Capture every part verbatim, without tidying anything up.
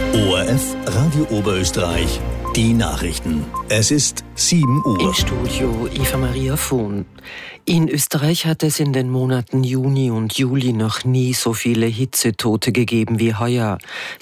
O R F Radio Oberösterreich, die Nachrichten. Es ist sieben Uhr. Im Studio Eva Maria Vohn. In Österreich hat es in den Monaten Juni und Juli noch nie so viele Hitzetote gegeben wie heuer.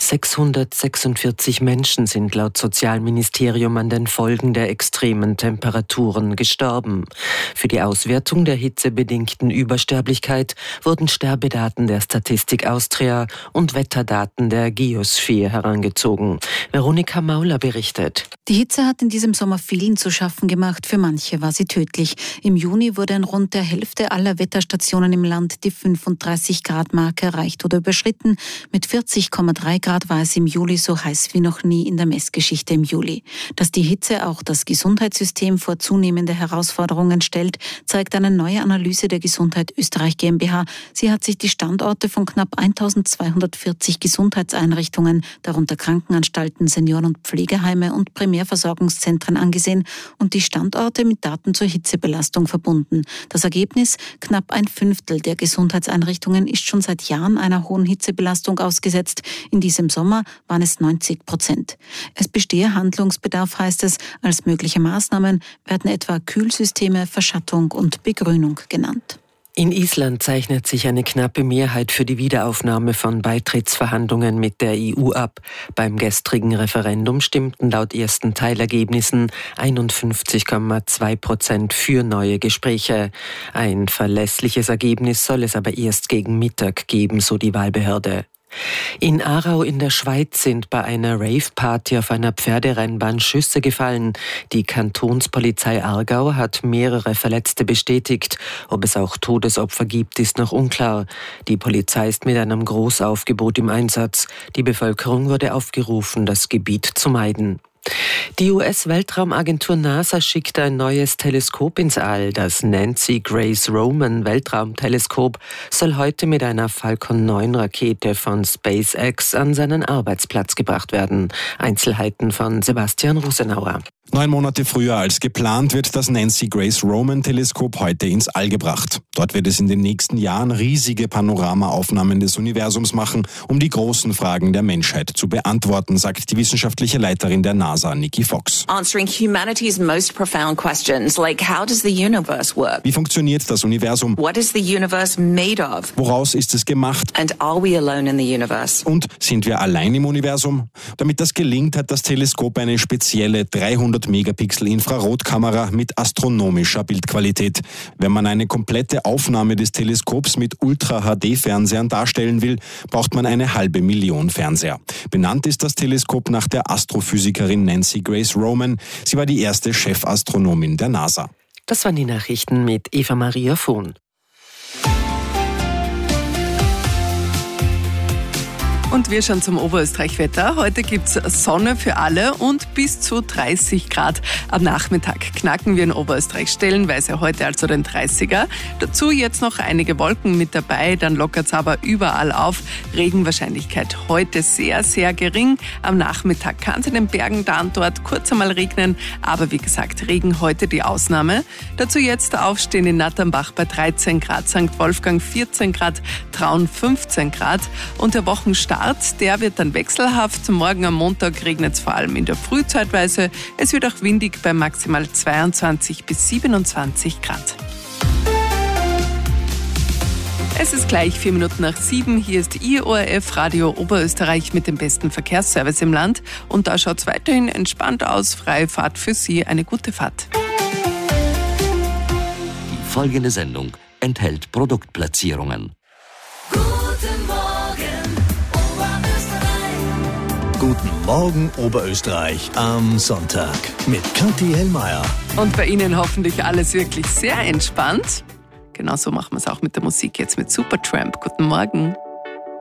sechshundertsechsundvierzig Menschen sind laut Sozialministerium an den Folgen der extremen Temperaturen gestorben. Für die Auswertung der hitzebedingten Übersterblichkeit wurden Sterbedaten der Statistik Austria und Wetterdaten der Geosphere herangezogen. Veronika Mauler berichtet. Die Hitze hat in diesem Sommer vielen zu schaffen gemacht. Für manche war sie tödlich. Im Juni wurde in rund der Hälfte aller Wetterstationen im Land die fünfunddreißig Grad Marke erreicht oder überschritten. Mit vierzig Komma drei Grad war es im Juli so heiß wie noch nie in der Messgeschichte im Juli. Dass die Hitze auch das Gesundheitssystem vor zunehmende Herausforderungen stellt, zeigt eine neue Analyse der Gesundheit Österreich GmbH. Sie hat sich die Standorte von knapp eintausendzweihundertvierzig Gesundheitseinrichtungen, darunter Krankenanstalten, Senioren- und Pflegeheime und Primärversorgungszentren angesehen und die Standorte mit Daten zur Hitzebelastung verbunden. Das Ergebnis: knapp ein Fünftel der Gesundheitseinrichtungen ist schon seit Jahren einer hohen Hitzebelastung ausgesetzt. In diesem Sommer waren es neunzig Prozent. Es bestehe Handlungsbedarf, heißt es. Als mögliche Maßnahmen werden etwa Kühlsysteme, Verschattung und Begrünung genannt. In Island zeichnet sich eine knappe Mehrheit für die Wiederaufnahme von Beitrittsverhandlungen mit der E U ab. Beim gestrigen Referendum stimmten laut ersten Teilergebnissen einundfünfzig Komma zwei Prozent für neue Gespräche. Ein verlässliches Ergebnis soll es aber erst gegen Mittag geben, so die Wahlbehörde. In Aarau in der Schweiz sind bei einer Rave-Party auf einer Pferderennbahn Schüsse gefallen. Die Kantonspolizei Aargau hat mehrere Verletzte bestätigt. Ob es auch Todesopfer gibt, ist noch unklar. Die Polizei ist mit einem Großaufgebot im Einsatz. Die Bevölkerung wurde aufgerufen, das Gebiet zu meiden. Die U S-Weltraumagentur NASA schickt ein neues Teleskop ins All. Das Nancy Grace Roman Weltraumteleskop soll heute mit einer Falcon neun Rakete von SpaceX an seinen Arbeitsplatz gebracht werden. Einzelheiten von Sebastian Rosenauer. Neun Monate früher als geplant wird das Nancy Grace Roman Teleskop heute ins All gebracht. Dort wird es in den nächsten Jahren riesige Panoramaaufnahmen des Universums machen, um die großen Fragen der Menschheit zu beantworten, sagt die wissenschaftliche Leiterin der NASA, Nikki Fox. Answering humanity's most profound questions, like how does the universe work? Wie funktioniert das Universum? What is the universe made of? Woraus ist es gemacht? And are we alone in the universe? Und sind wir allein im Universum? Damit das gelingt, hat das Teleskop eine spezielle dreihundert Megapixel Infrarotkamera mit astronomischer Bildqualität. Wenn man eine komplette Aufnahme des Teleskops mit Ultra-H D-Fernsehern darstellen will, braucht man eine halbe Million Fernseher. Benannt ist das Teleskop nach der Astrophysikerin Nancy Grace Roman. Sie war die erste Chefastronomin der NASA. Das waren die Nachrichten mit Eva Maria Vohn. Und wir schauen zum Oberösterreich-Wetter. Heute gibt's Sonne für alle und bis zu dreißig Grad. Am Nachmittag knacken wir in Oberösterreich stellenweise heute also den dreißiger. Dazu jetzt noch einige Wolken mit dabei, dann lockert's aber überall auf. Regenwahrscheinlichkeit heute sehr, sehr gering. Am Nachmittag kann es in den Bergen da und dort kurz einmal regnen, aber wie gesagt, Regen heute die Ausnahme. Dazu jetzt Aufstehen in Natternbach bei dreizehn Grad, Sankt Wolfgang vierzehn Grad, Traun fünfzehn Grad und der Wochenstart, der wird dann wechselhaft. Morgen am Montag regnet es vor allem in der Früh zeitweise. Es wird auch windig bei maximal zweiundzwanzig bis siebenundzwanzig Grad. Es ist gleich vier Minuten nach sieben. Hier ist Ihr O R F Radio Oberösterreich mit dem besten Verkehrsservice im Land. Und da schaut es weiterhin entspannt aus. Freie Fahrt für Sie. Eine gute Fahrt. Die folgende Sendung enthält Produktplatzierungen. Guten Morgen Oberösterreich am Sonntag mit Kathi Hellmeier. Und bei Ihnen hoffentlich alles wirklich sehr entspannt. Genauso machen wir es auch mit der Musik jetzt mit Supertramp. Guten Morgen.